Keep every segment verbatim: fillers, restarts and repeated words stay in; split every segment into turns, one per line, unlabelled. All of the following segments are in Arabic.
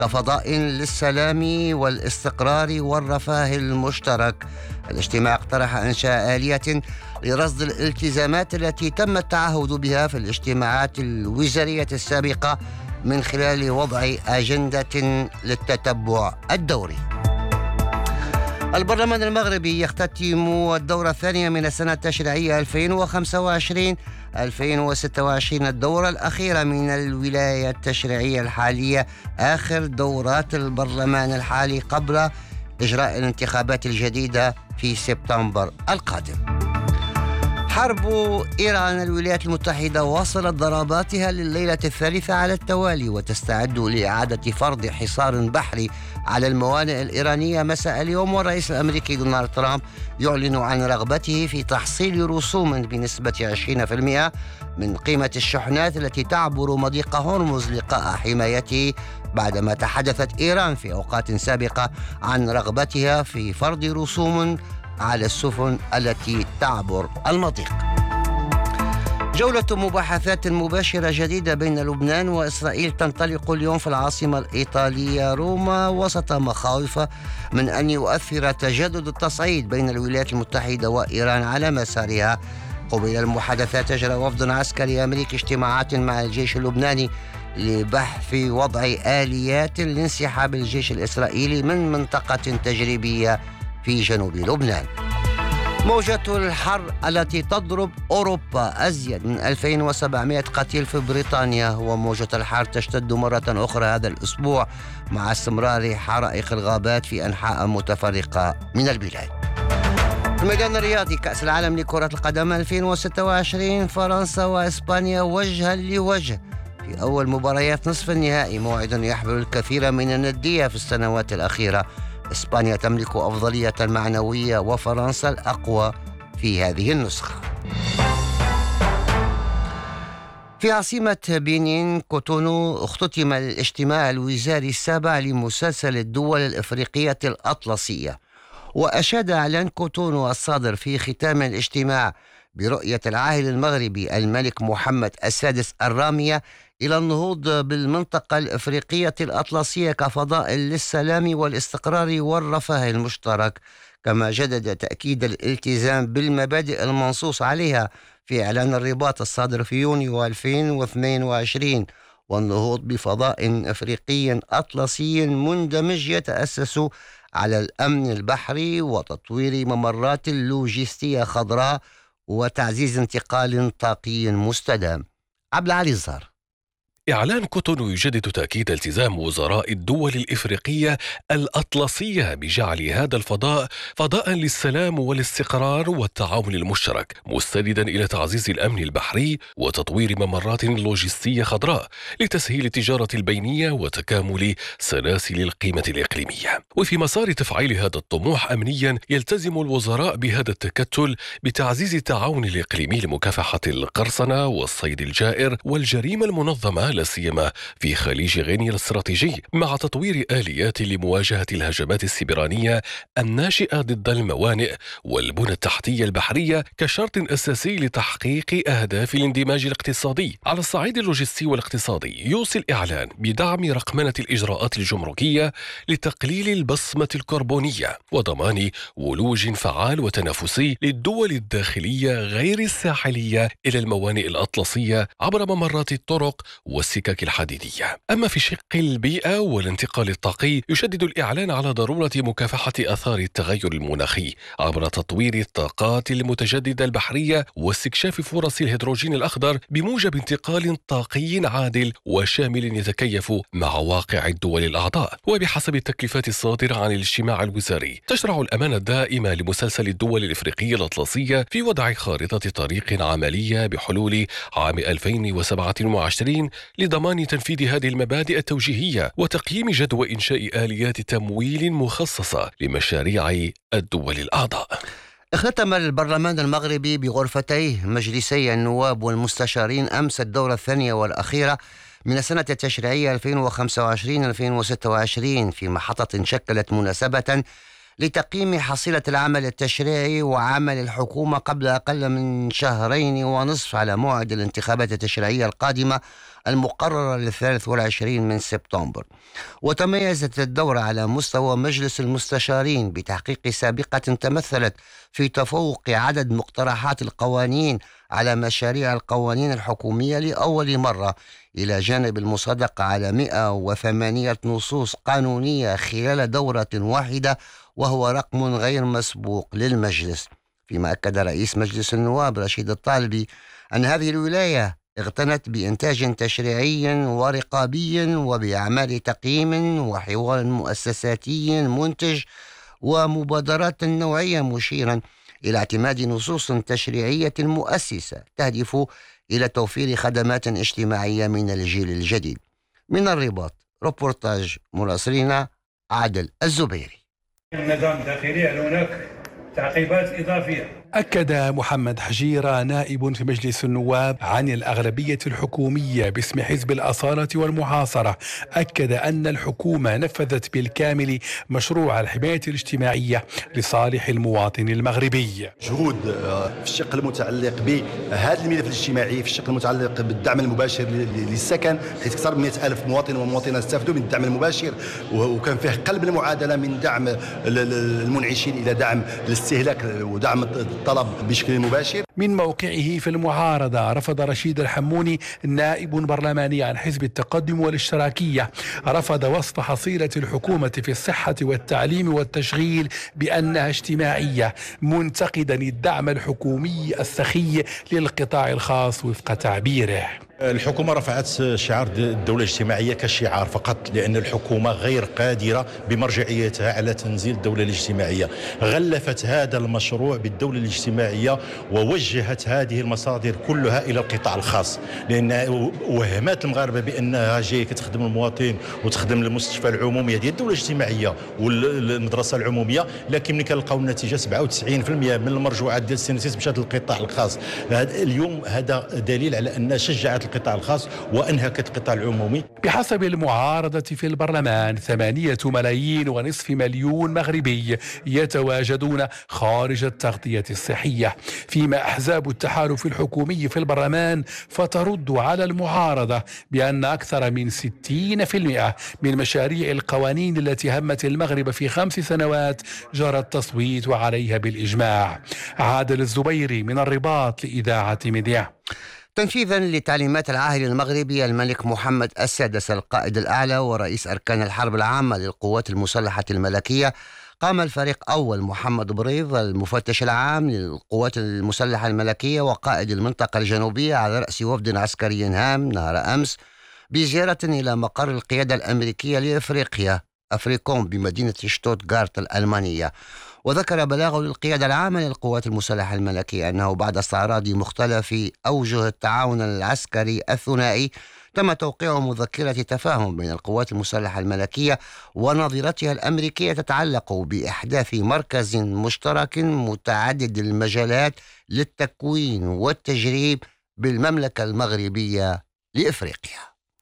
كفضاء للسلام والاستقرار والرفاه المشترك. الاجتماع اقترح إنشاء آلية لرصد الالتزامات التي تم التعهد بها في الاجتماعات الوزارية السابقة من خلال وضع أجندة للتتبع الدوري. البرلمان المغربي يختتم الدورة الثانية من السنة التشريعية ألفين وخمسة وعشرين ألفين وستة وعشرين، الدورة الأخيرة من الولاية التشريعية الحالية، آخر دورات البرلمان الحالي قبل إجراء الانتخابات الجديدة في سبتمبر القادم. حرب إيران، الولايات المتحدة واصلت ضرباتها لليلة الثالثة على التوالي وتستعد لإعادة فرض حصار بحري على الموانئ الإيرانية مساء اليوم، والرئيس الأمريكي دونالد ترامب يعلن عن رغبته في تحصيل رسوم بنسبة عشرين بالمئة من قيمة الشحنات التي تعبر مضيق هرمز لقاء حمايته، بعدما تحدثت إيران في أوقات سابقة عن رغبتها في فرض رسوم على السفن التي تعبر المضيق. جولة مباحثات مباشرة جديدة بين لبنان وإسرائيل تنطلق اليوم في العاصمة الإيطالية روما، وسط مخاوف من أن يؤثر تجدد التصعيد بين الولايات المتحدة وإيران على مسارها. قبل المحادثات أجرى وفد عسكري أمريكي اجتماعات مع الجيش اللبناني لبحث وضع آليات لانسحاب الجيش الإسرائيلي من منطقة تجريبية في جنوب لبنان. موجة الحر التي تضرب أوروبا، أزيد من ألفين وسبعمائة قتيل في بريطانيا، وموجة الحر تشتد مرة أخرى هذا الأسبوع مع استمرار حرائق الغابات في أنحاء متفرقة من البلاد. في الميدان الرياضي، كأس العالم لكرة القدم ألفين وستة وعشرين، فرنسا وإسبانيا وجها لوجه في أول مباريات نصف النهائي، موعد يحمل الكثير من الندية في السنوات الأخيرة. إسبانيا تملك أفضلية معنوية وفرنسا الأقوى في هذه النسخة. في عاصمة بنين كوتونو اختتم الاجتماع الوزاري السابع لمسلسل الدول الإفريقية الأطلسية، وأشاد إعلان كوتونو الصادر في ختام الاجتماع برؤية العاهل المغربي الملك محمد السادس الرامية إلى النهوض بالمنطقة الإفريقية الأطلسية كفضاء للسلام والاستقرار والرفاه المشترك، كما جدد تأكيد الالتزام بالمبادئ المنصوص عليها في إعلان الرباط الصادر في يونيو ألفين واثنين وعشرين، والنهوض بفضاء إفريقي أطلسي مندمج يتأسس على الأمن البحري وتطوير ممرات لوجستية خضراء وتعزيز انتقال طاقي مستدام. عبد العالي الزهر.
إعلان كوتونو يجدد تأكيد التزام وزراء الدول الإفريقية الأطلسية بجعل هذا الفضاء فضاء للسلام والاستقرار والتعاون المشترك، مستندا إلى تعزيز الأمن البحري وتطوير ممرات لوجستية خضراء لتسهيل التجارة البينية وتكامل سلاسل القيمة الإقليمية. وفي مسار تفعيل هذا الطموح أمنيا، يلتزم الوزراء بهذا التكتل بتعزيز التعاون الإقليمي لمكافحة القرصنة والصيد الجائر والجريمة المنظمة، لا سيما في خليج غينيا الاستراتيجي، مع تطوير آليات لمواجهة الهجمات السبرانية الناشئة ضد الموانئ والبنى التحتية البحرية كشرط أساسي لتحقيق أهداف الاندماج الاقتصادي. على الصعيد اللوجستي والاقتصادي، يوصي الإعلان بدعم رقمنة الإجراءات الجمركية لتقليل البصمة الكربونية وضمان ولوج فعال وتنافسي للدول الداخلية غير الساحلية إلى الموانئ الأطلسية عبر ممرات الطرق والسكك الحديدية. أما في شق البيئة والانتقال الطاقي، يشدد الإعلان على ضرورة مكافحة آثار التغير المناخي عبر تطوير الطاقات المتجددة البحرية واستكشاف فرص الهيدروجين الأخضر بموجب انتقال طاقي عادل وشامل يتكيف مع واقع الدول الأعضاء. وبحسب التكليفات الصادرة عن الاجتماع الوزاري، تشرع الأمانة الدائمة لمسلسل الدول الإفريقية الأطلسية في وضع خارطة طريق عملية بحلول عام ألفين وسبعة وعشرين لضمان تنفيذ هذه المبادئ التوجيهية وتقييم جدوى إنشاء آليات تمويل مخصصة لمشاريع الدول الأعضاء.
اختتم البرلمان المغربي بغرفتيه مجلسي النواب والمستشارين أمس الدورة الثانية والأخيرة من السنة التشريعية ألفين وخمسة وعشرين ألفين وستة وعشرين في محطة شكلت مناسبة لتقييم حصيلة العمل التشريعي وعمل الحكومة قبل أقل من شهرين ونصف على موعد الانتخابات التشريعية القادمة المقررة للثالث والعشرين من سبتمبر. وتميزت الدورة على مستوى مجلس المستشارين بتحقيق سابقة تمثلت في تفوق عدد مقترحات القوانين على مشاريع القوانين الحكومية لأول مرة، إلى جانب المصادقة على مئة وثمانية نصوص قانونية خلال دورة واحدة، وهو رقم غير مسبوق للمجلس. فيما أكد رئيس مجلس النواب رشيد الطالبي أن هذه الولاية اغتنت بإنتاج تشريعي ورقابي وبأعمال تقييم وحوار مؤسساتي منتج ومبادرات نوعية، مشيرا إلى اعتماد نصوص تشريعية مؤسسة تهدف إلى توفير خدمات اجتماعية من الجيل الجديد. من الرباط، روبورتاج مراسلنا عادل الزبيري.
النظام الداخلي هل هناك تعقيبات إضافية؟
أكد محمد حجيرة نائب في مجلس النواب عن الأغلبية الحكومية باسم حزب الأصالة والمعاصرة، أكد أن الحكومة نفذت بالكامل مشروع الحماية الاجتماعية لصالح المواطن المغربي.
جهود في الشق المتعلق بهذا الملف الاجتماعي، في الشق المتعلق بالدعم المباشر للسكن، حيث أكثر من مئة ألف مواطن ومواطنة استفادوا من الدعم المباشر، وكان فيه قلب المعادلة من دعم المنعشين إلى دعم الاستهلاك ودعم الطلب بشكل مباشر.
من موقعه في المعارضة، رفض رشيد الحموني نائب برلماني عن حزب التقدم والاشتراكية، رفض وصف حصيلة الحكومة في الصحة والتعليم والتشغيل بأنها اجتماعية، منتقدا الدعم الحكومي السخي للقطاع الخاص وفق تعبيره.
الحكومة رفعت شعار الدولة الاجتماعية كشعار فقط، لأن الحكومة غير قادرة بمرجعيتها على تنزيل الدولة الاجتماعية. غلفت هذا المشروع بالدولة الاجتماعية ووجهت هذه المصادر كلها إلى القطاع الخاص، لأن وهمات المغاربة بأنها جاية كتخدم المواطن وتخدم المستشفى العمومي، هذه الدولة الاجتماعية والمدرسة العمومية، لكن ملي كنلقاو النتيجة سبعة وتسعين بالمئة من المرجوعات ديال السينسيس مشات للقطاع الخاص. اليوم هذا دليل على أن شجعت القطاع الخاص وأنهكت القطاع العمومي.
بحسب المعارضة في البرلمان، ثمانية ملايين ونصف مليون مغربي يتواجدون خارج التغطية الصحية، فيما أحزاب التحالف الحكومي في البرلمان فترد على المعارضة بأن أكثر من ستين بالمئة من مشاريع القوانين التي همت المغرب في خمس سنوات جرى التصويت عليها بالإجماع. عادل الزبيري من الرباط لإذاعة مذيع.
تنفيذا لتعليمات العاهل المغربي الملك محمد السادس القائد الأعلى ورئيس أركان الحرب العامة للقوات المسلحة الملكية، قام الفريق أول محمد بريض المفتش العام للقوات المسلحة الملكية وقائد المنطقة الجنوبية على رأس وفد عسكري هام نهار أمس بزيارة إلى مقر القيادة الأمريكية لإفريقيا أفريكوم بمدينة شتوتغارت الألمانية. وذكر بلاغه للقيادة العامة للقوات المسلحة الملكية أنه بعد استعراض مختلف أوجه التعاون العسكري الثنائي تم توقيع مذكرة تفاهم بين القوات المسلحة الملكية ونظيرتها الأمريكية تتعلق بإحداث مركز مشترك متعدد المجالات للتكوين والتجريب بالمملكة المغربية لإفريقيا.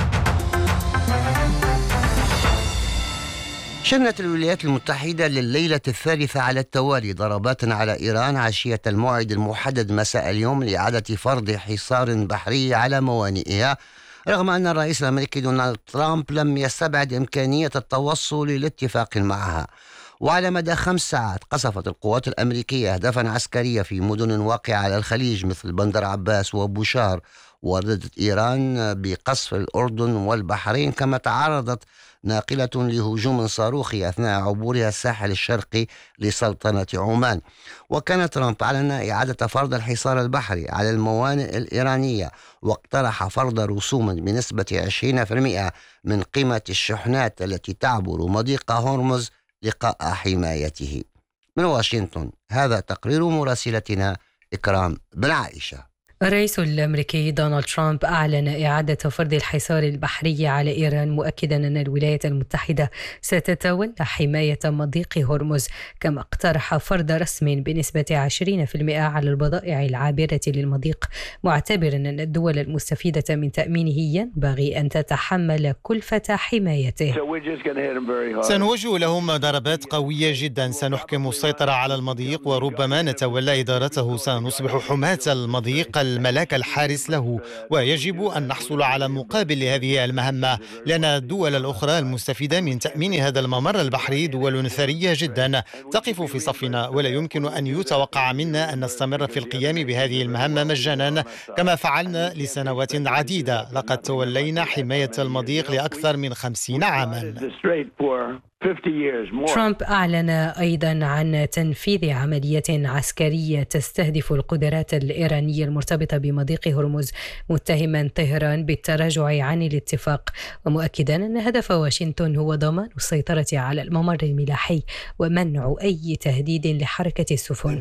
شنت الولايات المتحدة لليلة الثالثة على التوالي ضربات على إيران عشية الموعد المحدد مساء اليوم لإعادة فرض حصار بحري على موانئها، رغم أن الرئيس الأمريكي دونالد ترامب لم يستبعد إمكانية التوصل لاتفاق معها. وعلى مدى خمس ساعات قصفت القوات الأمريكية أهدافا عسكرية في مدن واقعة على الخليج مثل بندر عباس وبوشار، وردت إيران بقصف الأردن والبحرين، كما تعرضت ناقلة لهجوم صاروخي أثناء عبورها الساحل الشرقي لسلطنة عمان. وكان ترامب أعلن إعادة فرض الحصار البحري على الموانئ الإيرانية، واقترح فرض رسوم بنسبة عشرين بالمئة من قيمة الشحنات التي تعبر مضيق هرمز لقاء حمايته. من واشنطن، هذا تقرير مراسلتنا إكرام بن عائشة.
الرئيس الأمريكي دونالد ترامب أعلن إعادة فرض الحصار البحري على إيران، مؤكدا أن الولايات المتحدة ستتولى حماية مضيق هرمز، كما اقترح فرض رسم بنسبة عشرين بالمئة على البضائع العابرة للمضيق، معتبرا أن الدول المستفيدة من تأمينه ينبغي أن تتحمل كلفة حمايته.
سنوجه لهم ضربات قوية جدا، سنحكم السيطرة على المضيق وربما نتولى إدارته، سنصبح حماة المضيق الملاك الحارس له، ويجب أن نحصل على مقابل لهذه المهمة، لأن الدول الأخرى المستفيدة من تأمين هذا الممر البحري دول ثرية جدا تقف في صفنا، ولا يمكن أن يتوقع منا أن نستمر في القيام بهذه المهمة مجانا كما فعلنا لسنوات عديدة. لقد تولينا حماية المضيق لأكثر من خمسين عاما.
ترامب أعلن أيضا عن تنفيذ عملية عسكرية تستهدف القدرات الإيرانية المرتبطة بمضيق هرمز، متهما طهران بالتراجع عن الاتفاق، ومؤكدا أن هدف واشنطن هو ضمان السيطرة على الممر الملاحي ومنع أي تهديد لحركة السفن.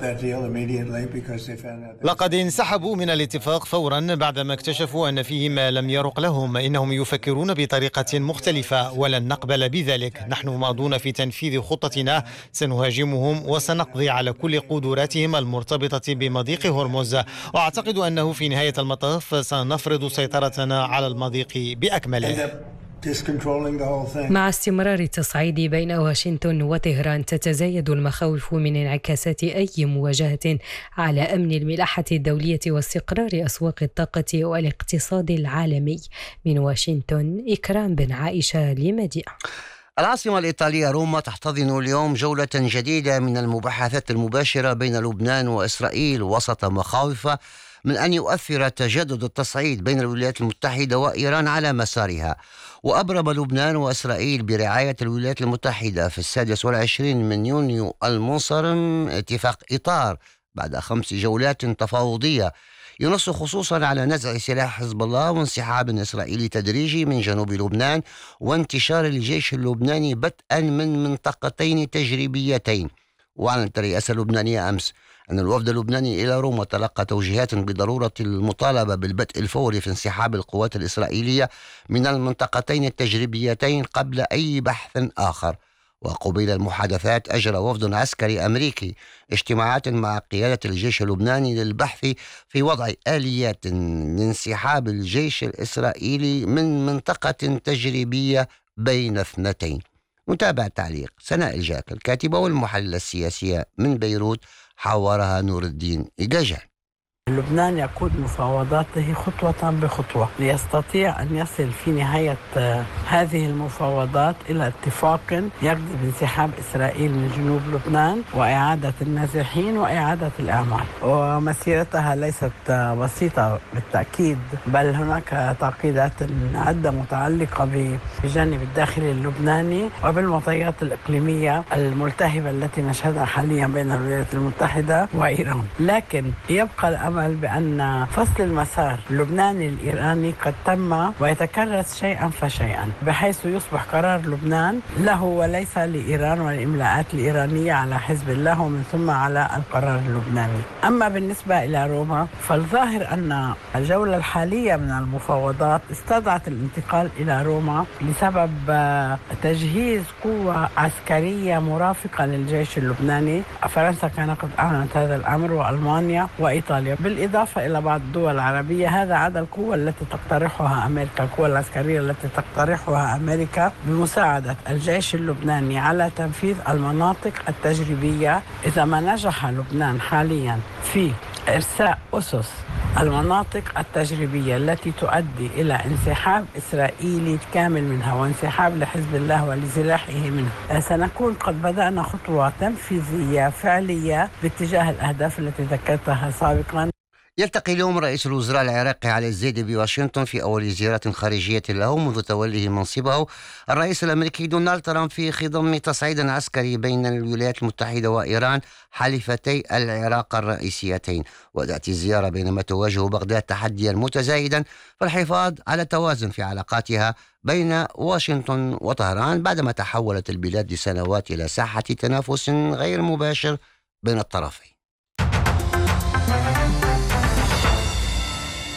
لقد انسحبوا من الاتفاق فورا بعدما اكتشفوا أن فيه ما لم يرق لهم، إنهم يفكرون بطريقة مختلفة ولن نقبل بذلك. نحن ماضون في تنفيذ خطتنا، سنهاجمهم وسنقضي على كل قدراتهم المرتبطة بمضيق هرمز، وأعتقد أنه في نهاية المطاف سنفرض سيطرتنا على المضيق بأكمله.
مع استمرار التصعيد بين واشنطن وطهران، تتزايد المخاوف من انعكاسات أي مواجهة على أمن الملاحة الدولية واستقرار أسواق الطاقة والاقتصاد العالمي. من واشنطن، إكرام بن عائشة لمدينة.
العاصمة الإيطالية روما تحتضن اليوم جولة جديدة من المباحثات المباشرة بين لبنان وإسرائيل، وسط مخاوف من أن يؤثر تجدد التصعيد بين الولايات المتحدة وإيران على مسارها. وأبرم لبنان وإسرائيل برعاية الولايات المتحدة في السادس والعشرين من يونيو المنصرم اتفاق إطار بعد خمس جولات تفاوضية ينص خصوصا على نزع سلاح حزب الله وانسحاب إسرائيلي تدريجي من جنوب لبنان وانتشار الجيش اللبناني بدءا من منطقتين تجريبيتين. وأعلنت الرئاسة اللبنانية أمس أن الوفد اللبناني إلى روما تلقى توجيهات بضرورة المطالبة بالبدء الفوري في انسحاب القوات الإسرائيلية من المنطقتين التجريبيتين قبل أي بحث آخر. وقبيل المحادثات أجرى وفد عسكري أمريكي اجتماعات مع قيادة الجيش اللبناني للبحث في وضع آليات لانسحاب الجيش الإسرائيلي من منطقة تجريبية بين اثنتين. نتابع تعليق سناء الجاك الكاتبة والمحللة السياسية من بيروت، حاورها نور الدين إيجاجان.
لبنان يقود مفاوضاته خطوة بخطوة ليستطيع أن يصل في نهاية هذه المفاوضات إلى اتفاق يقضي بانسحاب إسرائيل من جنوب لبنان وإعادة النازحين وإعادة الأعمال. ومسيرتها ليست بسيطة بالتأكيد، بل هناك تعقيدات عدة متعلقة بالجانب الداخلي اللبناني وبالمطيات الإقليمية الملتهبة التي نشهدها حاليا بين الولايات المتحدة وإيران. لكن يبقى الأمل بأن فصل المسار اللبناني الإيراني قد تم ويتكرس شيئا فشيئا، بحيث يصبح قرار لبنان له وليس لإيران والإملاءات الإيرانية على حزب الله ومن ثم على القرار اللبناني. أما بالنسبة إلى روما، فالظاهر أن الجولة الحالية من المفاوضات استدعت الانتقال إلى روما لسبب تجهيز قوة عسكرية مرافقة للجيش اللبناني. فرنسا كانت قد أعلنت هذا الأمر، وألمانيا وإيطاليا، بالإضافة إلى بعض الدول العربية. هذا عدا القوة التي تقترحها أمريكا، القوة العسكرية التي تقترحها أمريكا بمساعدة الجيش اللبناني على تنفيذ المناطق التجريبية. إذا ما نجح لبنان حاليا في إرساء أسس المناطق التجريبية التي تؤدي إلى انسحاب إسرائيلي كامل منها وانسحاب لحزب الله ولسلاحه منها، سنكون قد بدأنا خطوة تنفيذية فعلية باتجاه الأهداف التي ذكرتها سابقا.
يلتقي اليوم رئيس الوزراء العراقي علي الزيدي بواشنطن في أول زيارة خارجية له منذ توليه منصبه الرئيس الأمريكي دونالد ترامب في خضم تصعيد عسكري بين الولايات المتحدة وإيران حليفتي العراق الرئيسيتين. وتأتي الزيارة بينما تواجه بغداد تحديا متزايدا في الحفاظ على توازن في علاقاتها بين واشنطن وطهران بعدما تحولت البلاد لسنوات إلى ساحة تنافس غير مباشر بين الطرفين.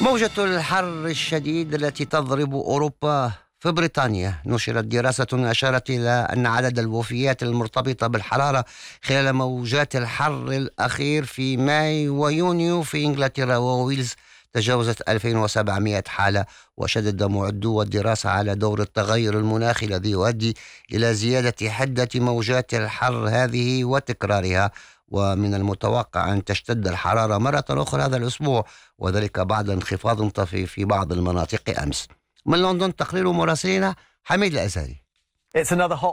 موجة الحر الشديد التي تضرب أوروبا. في بريطانيا نشرت دراسة أشارت إلى أن عدد الوفيات المرتبطة بالحرارة خلال موجات الحر الأخير في ماي ويونيو في إنجلترا وويلز تجاوزت ألفين وسبعمائة حالة. وشدد معدو الدراسة على دور التغير المناخي الذي يؤدي إلى زيادة حدة موجات الحر هذه وتكرارها، ومن المتوقع أن تشتد الحرارة مرة أخرى هذا الأسبوع، وذلك بعد انخفاض طفيف في بعض المناطق أمس. من لندن تقرير مراسلنا حميد الأزهري.